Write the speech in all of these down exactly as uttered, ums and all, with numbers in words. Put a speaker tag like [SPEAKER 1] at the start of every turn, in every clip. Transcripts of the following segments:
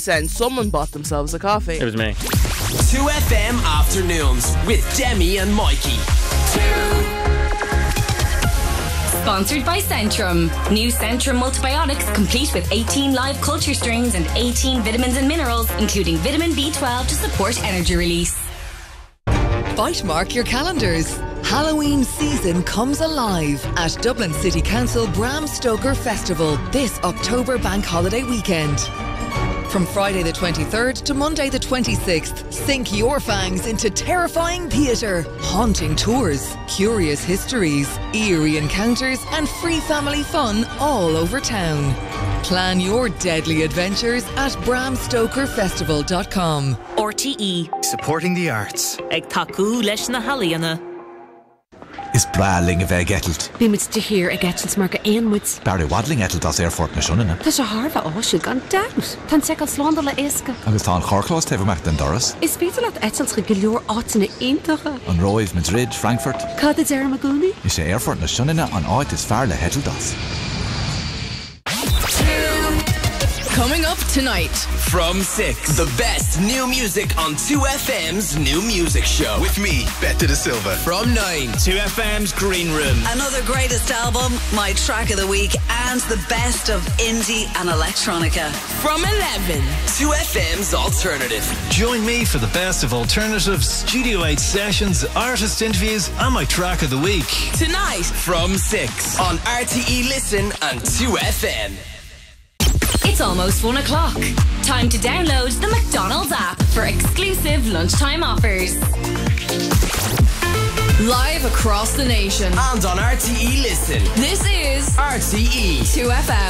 [SPEAKER 1] percent someone bought themselves a coffee.
[SPEAKER 2] It was me.
[SPEAKER 3] two F M Afternoons with Demi and Mikey.
[SPEAKER 4] Sponsored by Centrum. New Centrum multibiotics complete with eighteen live culture strains and eighteen vitamins and minerals, including vitamin B twelve to support energy release.
[SPEAKER 5] Bite mark your calendars. Halloween season comes alive at Dublin City Council Bram Stoker Festival this October bank holiday weekend. From Friday the twenty-third to Monday the twenty-sixth, sink your fangs into terrifying theatre, haunting tours, curious histories, eerie encounters and free family fun all over town. Plan your deadly adventures at bram stoker festival dot com.
[SPEAKER 6] R T E.
[SPEAKER 7] Supporting the arts.
[SPEAKER 6] Ag taku leis na haliana.
[SPEAKER 7] Is braling a bheith getalt?
[SPEAKER 8] Bí mit de hir a getalt mar go éonmuid.
[SPEAKER 7] Barry Wadling getalt as airfort na siúnina.
[SPEAKER 8] Tá sé Harva áisiúil gan daut. Tá secail slánda le éasca.
[SPEAKER 7] Agus tá an chorclás tefamach den Doras.
[SPEAKER 8] Is féidir leat etalt go leor átainna iontacha.
[SPEAKER 7] An Roiv, Madrid, Frankfurt.
[SPEAKER 8] Cad is ar magúni?
[SPEAKER 7] Is sé airfort na siúnina an áit is fear le hetalt as.
[SPEAKER 5] Coming up tonight.
[SPEAKER 3] From six, the best new music on two F M's new music show.
[SPEAKER 9] With me, Bette De Silva.
[SPEAKER 3] From nine, two F M's Green Room.
[SPEAKER 10] Another greatest album, my track of the week, and the best of indie and electronica.
[SPEAKER 3] From eleven, two F M's Alternative.
[SPEAKER 11] Join me for the best of alternative, Studio eight sessions, artist interviews, and my track of the week.
[SPEAKER 3] Tonight, from six, on R T E Listen and two F M.
[SPEAKER 4] It's almost one o'clock. Time to download the McDonald's app for exclusive lunchtime offers.
[SPEAKER 5] Live across the nation.
[SPEAKER 3] And on R T E Listen.
[SPEAKER 5] This is
[SPEAKER 3] R T E
[SPEAKER 5] two F M.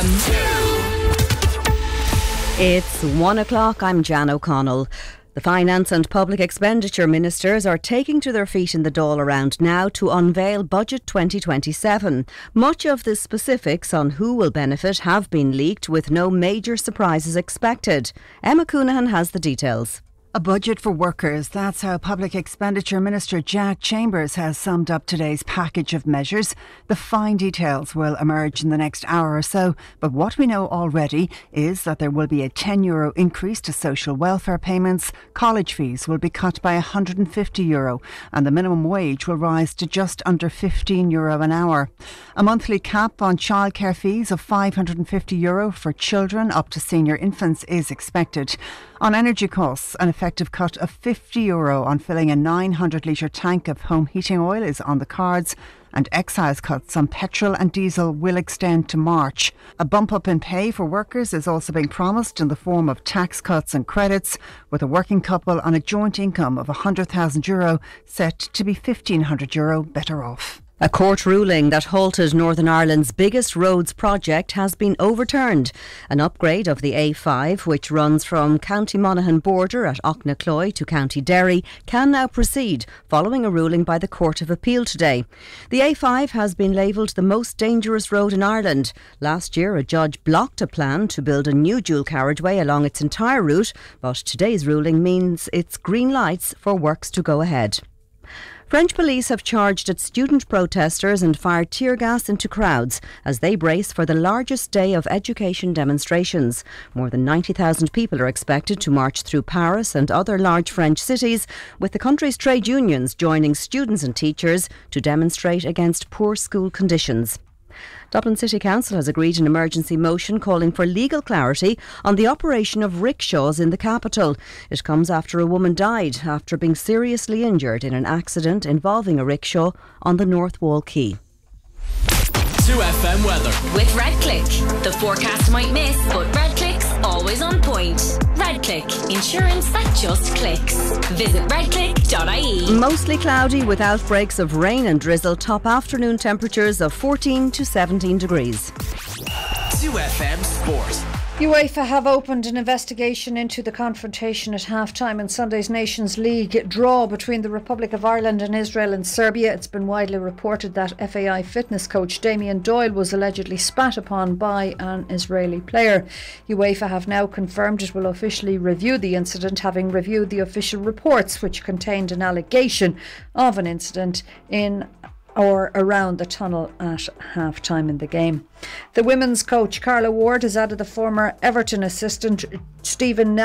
[SPEAKER 12] It's one o'clock. I'm Jan O'Connell. The Finance and Public Expenditure Ministers are taking to their feet in the Dáil around now to unveil Budget twenty twenty-seven. Much of the specifics on who will benefit have been leaked, with no major surprises expected. Emma Coonahan has the details.
[SPEAKER 13] A budget for workers. That's how Public Expenditure Minister Jack Chambers has summed up today's package of measures. The fine details will emerge in the next hour or so, but what we know already is that there will be a ten euro increase to social welfare payments, college fees will be cut by one hundred fifty euro, and the minimum wage will rise to just under fifteen euro an hour. A monthly cap on childcare fees of five hundred fifty euro for children up to senior infants is expected. On energy costs, an effective cut of fifty euro on filling a nine hundred litre tank of home heating oil is on the cards, and excise cuts on petrol and diesel will extend to March. A bump up in pay for workers is also being promised in the form of tax cuts and credits, with a working couple on a joint income of one hundred thousand euro set to be fifteen hundred euro better off.
[SPEAKER 12] A court ruling that halted Northern Ireland's biggest roads project has been overturned. An upgrade of the A five, which runs from County Monaghan border at Ochnacloy to County Derry, can now proceed, following a ruling by the Court of Appeal today. The A five has been labelled the most dangerous road in Ireland. Last year, a judge blocked a plan to build a new dual carriageway along its entire route, but today's ruling means it's green lights for works to go ahead. French police have charged at student protesters and fired tear gas into crowds as they brace for the largest day of education demonstrations. More than ninety thousand people are expected to march through Paris and other large French cities, with the country's trade unions joining students and teachers to demonstrate against poor school conditions. Dublin City Council has agreed an emergency motion calling for legal clarity on the operation of rickshaws in the capital. It comes after a woman died after being seriously injured in an accident involving a rickshaw on the North Wall Quay.
[SPEAKER 3] two F M weather.
[SPEAKER 4] With RedClick. The forecast might miss, but RedClick's always on point. RedClick. Insurance that just clicks. Visit red click dot I E.
[SPEAKER 12] Mostly cloudy with outbreaks of rain and drizzle. Top afternoon temperatures of fourteen to seventeen degrees.
[SPEAKER 3] two F M Sport.
[SPEAKER 14] UEFA have opened an investigation into the confrontation at half-time in Sunday's Nations League draw between the Republic of Ireland and Israel and Serbia. It's been widely reported that F A I fitness coach Damien Doyle was allegedly spat upon by an Israeli player. UEFA have now confirmed it will officially review the incident, having reviewed the official reports which contained an allegation of an incident in or around the tunnel at half-time in the game. The women's coach Carla Ward has added the former Everton assistant Stephen